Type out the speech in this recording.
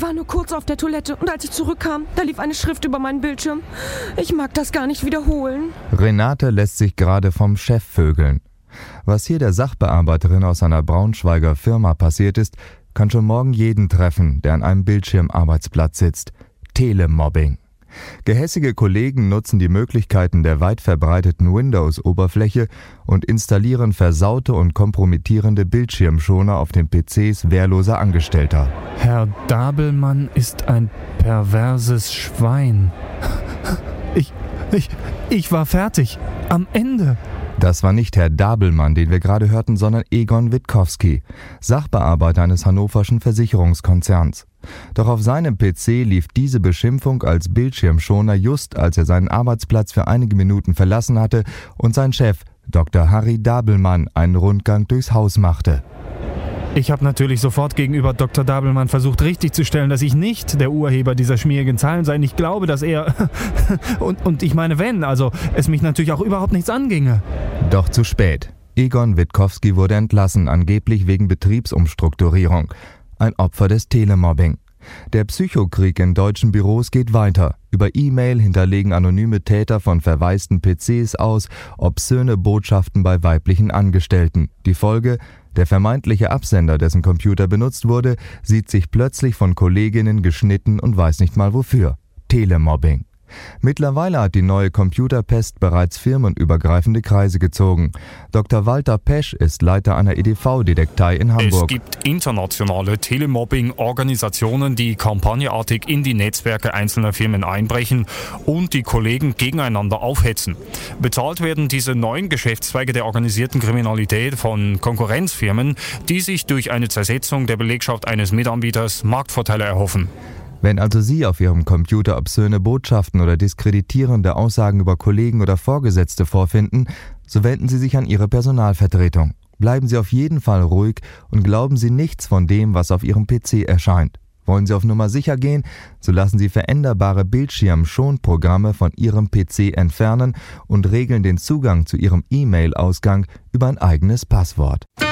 war nur kurz auf der Toilette und als ich zurückkam, da lief eine Schrift über meinen Bildschirm. Ich mag das gar nicht wiederholen. Renate lässt sich gerade vom Chef vögeln. Was hier der Sachbearbeiterin aus einer Braunschweiger Firma passiert ist, kann schon morgen jeden treffen, der an einem Bildschirmarbeitsplatz sitzt. Telemobbing. Gehässige Kollegen nutzen die Möglichkeiten der weit verbreiteten Windows-Oberfläche und installieren versaute und kompromittierende Bildschirmschoner auf den PCs wehrloser Angestellter. Herr Dabelmann ist ein perverses Schwein. Ich war fertig. Am Ende. Das war nicht Herr Dabelmann, den wir gerade hörten, sondern Egon Witkowski, Sachbearbeiter eines hannoverschen Versicherungskonzerns. Doch auf seinem PC lief diese Beschimpfung als Bildschirmschoner just, als er seinen Arbeitsplatz für einige Minuten verlassen hatte und sein Chef, Dr. Harry Dabelmann, einen Rundgang durchs Haus machte. Ich habe natürlich sofort gegenüber Dr. Dabelmann versucht richtigzustellen, dass ich nicht der Urheber dieser schmierigen Zahlen sei. Ich glaube, dass er... und ich meine, wenn, also es mich natürlich auch überhaupt nichts anginge. Doch zu spät. Egon Witkowski wurde entlassen, angeblich wegen Betriebsumstrukturierung. Ein Opfer des Telemobbing. Der Psychokrieg in deutschen Büros geht weiter. Über E-Mail hinterlegen anonyme Täter von verwaisten PCs aus obszöne Botschaften bei weiblichen Angestellten. Die Folge: Der vermeintliche Absender, dessen Computer benutzt wurde, sieht sich plötzlich von Kolleginnen geschnitten und weiß nicht mal wofür. Telemobbing. Mittlerweile hat die neue Computerpest bereits firmenübergreifende Kreise gezogen. Dr. Walter Pesch ist Leiter einer EDV-Detektei in Hamburg. Es gibt internationale Telemobbing-Organisationen, die kampagneartig in die Netzwerke einzelner Firmen einbrechen und die Kollegen gegeneinander aufhetzen. Bezahlt werden diese neuen Geschäftszweige der organisierten Kriminalität von Konkurrenzfirmen, die sich durch eine Zersetzung der Belegschaft eines Mitanbieters Marktvorteile erhoffen. Wenn also Sie auf Ihrem Computer obszöne Botschaften oder diskreditierende Aussagen über Kollegen oder Vorgesetzte vorfinden, so wenden Sie sich an Ihre Personalvertretung. Bleiben Sie auf jeden Fall ruhig und glauben Sie nichts von dem, was auf Ihrem PC erscheint. Wollen Sie auf Nummer sicher gehen, so lassen Sie veränderbare Bildschirmschonprogramme von Ihrem PC entfernen und regeln den Zugang zu Ihrem E-Mail-Ausgang über ein eigenes Passwort.